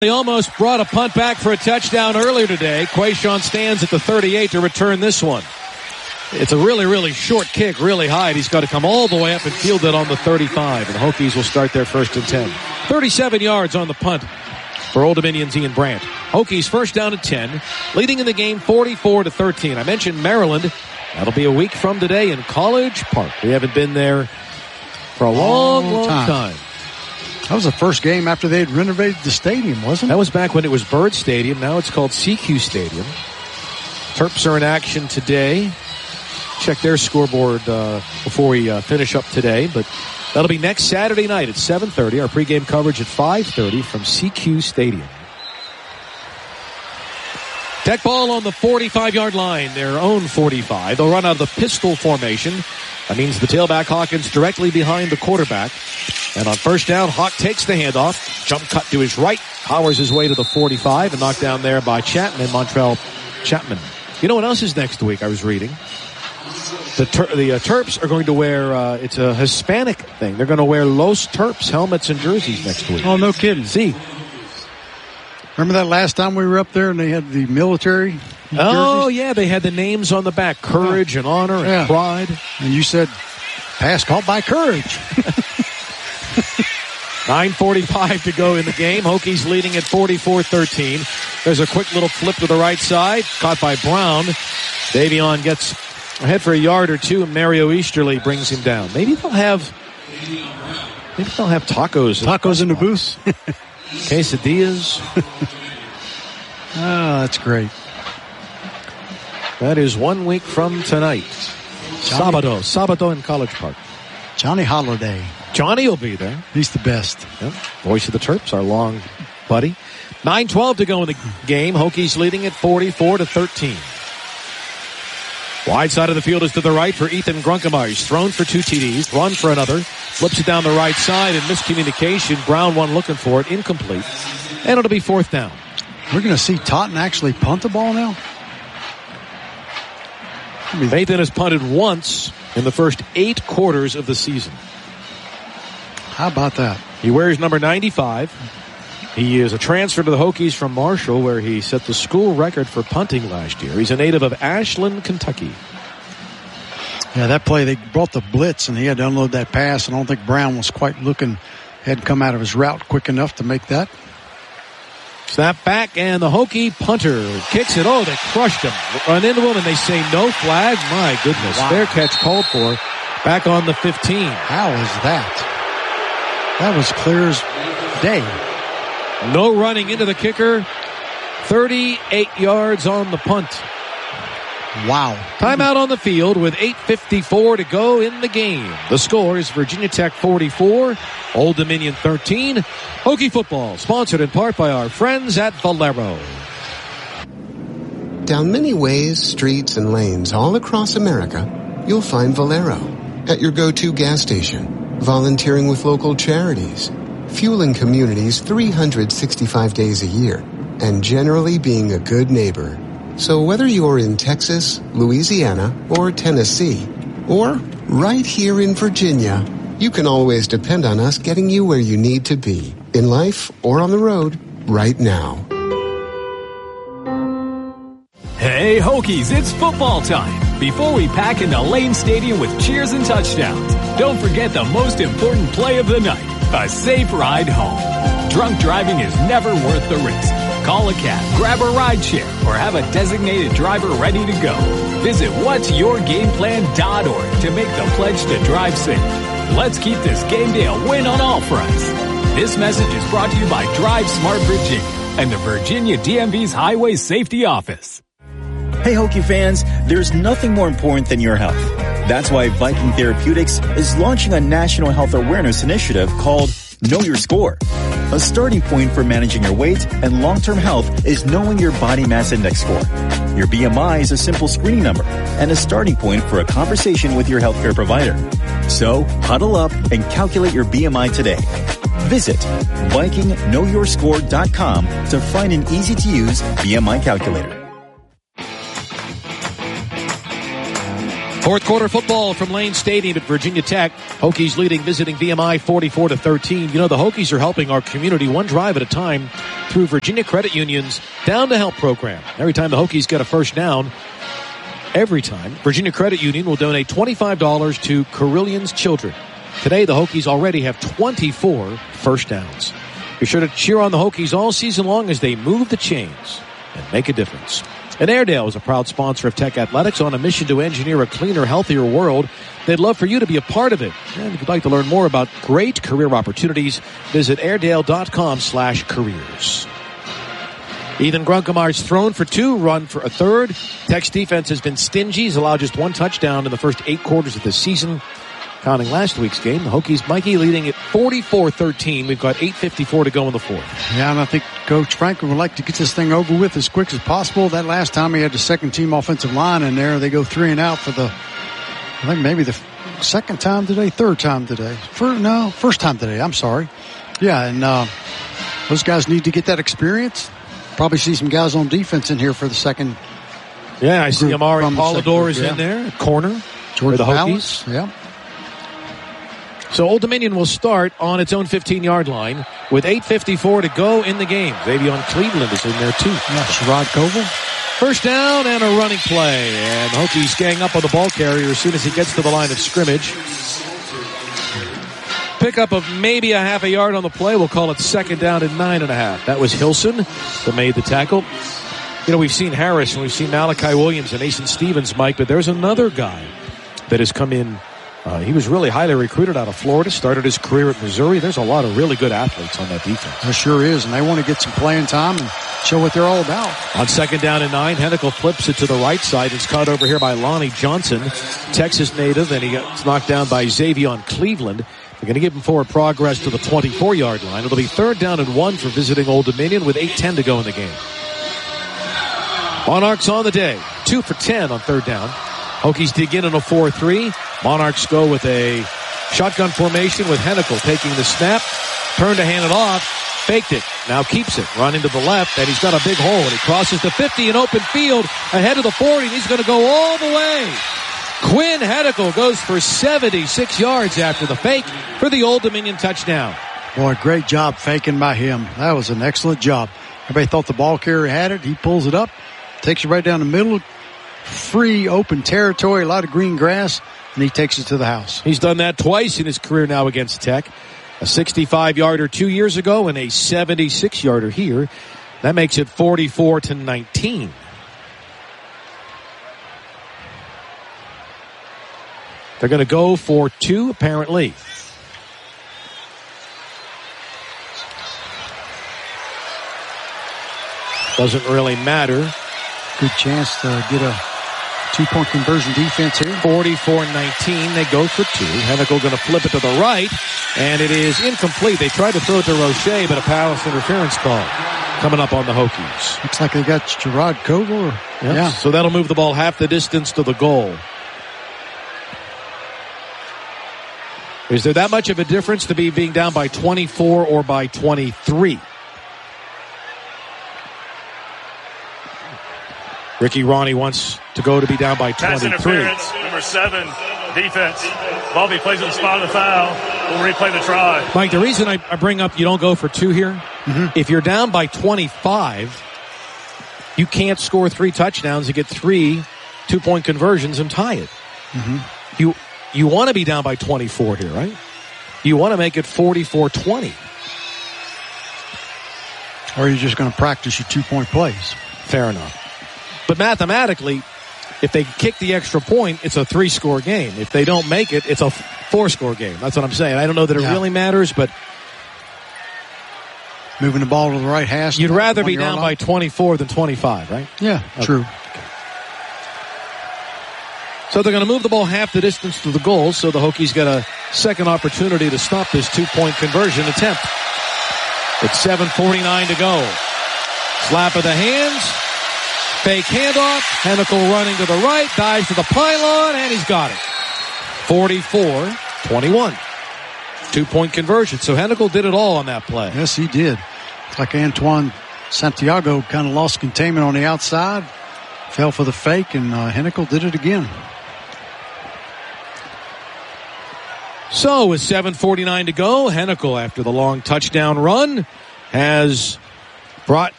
They almost brought a punt back for a touchdown earlier today. Quayshawn stands at the 38 to return this one. It's a really, really short kick, really high. And he's got to come all the way up and field it on the 35. And the Hokies will start their 1st and 10. 37 yards on the punt for Old Dominion's Ian Brandt. Hokies first down at 10, leading in the game 44-13. I mentioned Maryland. That'll be a week from today in College Park. We haven't been there for a long time. That was the first game after they had renovated the stadium, wasn't it? That was back when it was Bird Stadium. Now it's called CQ Stadium. Terps are in action today. Check their scoreboard before we finish up today. But that'll be next Saturday night at 7:30. Our pregame coverage at 5:30 from CQ Stadium. Tech ball on the 45-yard line, their own 45. They'll run out of the pistol formation. That means the tailback Hawkins directly behind the quarterback. And on first down, Hawk takes the handoff. Jump cut to his right. Powers his way to the 45 and knocked down there by Chapman, Montrell Chapman. You know what else is next week, I was reading? The Terps are going to wear, it's a Hispanic thing. They're going to wear Los Terps helmets and jerseys next week. Oh, no kidding. See. Remember that last time we were up there and they had the military jerseys? Oh, yeah, they had the names on the back. Courage and honor and pride. And you said, pass called by Courage. 9:45 to go in the game. Hokies leading at 44-13. There's a quick little flip to the right side. Caught by Brown. Davion gets ahead for a yard or two, and Mario Easterly brings him down. Maybe they'll have tacos. Tacos in the booth. Quesadillas. Oh, that's great. That is 1 week from tonight. Sabado in College Park. Johnny Holiday. Johnny will be there. He's the best. Yep. Voice of the Terps, our long buddy. 9:12 to go in the game. Hokies leading at 44-13. Wide side of the field is to the right for Ethan Grunkemeyer. He's thrown for 2 TDs, run for another, flips it down the right side, and miscommunication. Brown one looking for it, incomplete. And it'll be 4th down. We're going to see Totten actually punt the ball now? Nathan has punted once in the first 8 quarters of the season. How about that? He wears number 95. He is a transfer to the Hokies from Marshall, where he set the school record for punting last year. He's a native of Ashland, Kentucky. Yeah, that play, they brought the blitz, and he had to unload that pass, and I don't think Brown was quite hadn't come out of his route quick enough to make that. Snap back, and the Hokie punter kicks it. Oh, they crushed him. Run into him, and they say no flag. My goodness. Wow. Fair catch called for. Back on the 15. How is that? That was clear as day. No running into the kicker. 38 yards on the punt. Wow. Timeout on the field with 8:54 to go in the game. The score is Virginia Tech 44, Old Dominion 13. Hokie football, sponsored in part by our friends at Valero. Down many ways, streets, and lanes all across America, you'll find Valero. At your go-to gas station, volunteering with local charities, fueling communities 365 days a year, and generally being a good neighbor. So whether you're in Texas, Louisiana, or Tennessee, or right here in Virginia, you can always depend on us getting you where you need to be, in life or on the road, right now. Hey, Hokies, it's football time. Before we pack into Lane Stadium with cheers and touchdowns, don't forget the most important play of the night, a safe ride home. Drunk driving is never worth the risk. Call a cab, grab a ride share, or have a designated driver ready to go. Visit whatsyourgameplan.org to make the pledge to drive safe. Let's keep this game day a win on all fronts. This message is brought to you by Drive Smart Virginia and the Virginia DMV's Highway Safety Office. Hey, Hokie fans, there's nothing more important than your health. That's why Viking Therapeutics is launching a national health awareness initiative called Know Your Score. A starting point for managing your weight and long-term health is knowing your body mass index score. Your BMI is a simple screening number and a starting point for a conversation with your healthcare provider. So, huddle up and calculate your BMI today. Visit VikingKnowYourScore.com to find an easy-to-use BMI calculator. Fourth quarter football from Lane Stadium at Virginia Tech. Hokies leading, visiting VMI 44-13. You know, the Hokies are helping our community one drive at a time through Virginia Credit Union's Down to Help program. Every time the Hokies get a first down, Virginia Credit Union will donate $25 to Carillion's children. Today, the Hokies already have 24 first downs. Be sure to cheer on the Hokies all season long as they move the chains and make a difference. And Airedale is a proud sponsor of Tech Athletics on a mission to engineer a cleaner, healthier world. They'd love for you to be a part of it. And if you'd like to learn more about great career opportunities, visit airedale.com/careers. Ethan Grunkemeier's thrown for 2, run for a third. Tech's defense has been stingy. He's allowed just 1 touchdown in the first 8 quarters of the season. Counting last week's game, the Hokies, Mikey, leading at 44-13. We've got 8:54 to go in the fourth. Yeah, and I think Coach Franklin would like to get this thing over with as quick as possible. That last time he had the second-team offensive line in there. They go 3 and out for I think maybe the second time today, third time today. First time today. I'm sorry. Yeah, and those guys need to get that experience. Probably see some guys on defense in here for the second. Yeah, I see Amari Polidor is in there, corner. George the Hokies. Hokies. Yeah. So Old Dominion will start on its own 15-yard line with 8:54 to go in the game. Xavion Cleveland is in there too. Yeah, Sherrod Koval. First down and a running play. And Hokies gang up on the ball carrier as soon as he gets to the line of scrimmage. Pickup of maybe a half a yard on the play. We'll call it second down and 9.5. That was Hilson that made the tackle. You know, we've seen Harris and we've seen Malachi Williams and Mason Stevens, Mike, but there's another guy that has come in. He was really highly recruited out of Florida, started his career at Missouri. There's a lot of really good athletes on that defense. There sure is, and they want to get some playing time and show what they're all about. On second down and 9, Hennikel flips it to the right side. It's caught over here by Lonnie Johnson, Texas native, and he gets knocked down by Xavion Cleveland. They're going to give him forward progress to the 24-yard line. It'll be third down and 1 for visiting Old Dominion with 8:10 to go in the game. Monarchs on the day, 2 for 10 on third down. Hokies dig in a 4-3. Monarchs go with a shotgun formation with Hennikel taking the snap, turned to hand it off, faked it, now keeps it, running to the left, and he's got a big hole, and he crosses the 50 in open field, ahead of the 40, and he's going to go all the way. Quinn Hennikel goes for 76 yards after the fake for the Old Dominion touchdown. Boy, great job faking by him. That was an excellent job. Everybody thought the ball carrier had it. He pulls it up, takes it right down the middle, free, open territory, a lot of green grass, and he takes it to the house. He's done that twice in his career now against Tech. A 65-yarder 2 years ago and a 76-yarder here. That makes it 44-19. They're going to go for 2, apparently. Doesn't really matter. Good chance to get a 2-point conversion defense here. 44-19. They go for 2. Hennikel going to flip it to the right, and it is incomplete. They tried to throw it to Roche, but a pass interference call coming up on the Hokies. Looks like they got Sherrod Koval. Yep. Yeah. So that'll move the ball half the distance to the goal. Is there that much of a difference to be being down by 24 or by 23? Ricky Ronnie wants to go to be down by 23. Pass interference, number 7, defense. Ball be placed on the spot of the foul. We'll replay the try. Mike, the reason I bring up you don't go for 2 here, if you're down by 25, you can't score 3 touchdowns and get 3 2-point conversions and tie it. You want to be down by 24 here, right? You want to make it 44-20. Or you're just going to practice your 2-point plays. Fair enough. But mathematically, if they kick the extra point, it's a 3-score game. If they don't make it, it's a 4-score game. That's what I'm saying. I don't know that it really matters, but moving the ball to the right hash. You'd rather be down by 24 than 25, right? Yeah, true. So they're going to move the ball half the distance to the goal, so the Hokies get a second opportunity to stop this 2-point conversion attempt. It's 7:49 to go. Slap of the hands. Fake handoff. Hennikel running to the right. Dives to the pylon, and he's got it. 44-21. 2-point conversion. So Hennikel did it all on that play. Yes, he did. It's like Antoine Santiago kind of lost containment on the outside. Fell for the fake, and Hennikel did it again. So with 7:49 to go, Hennikel, after the long touchdown run, has brought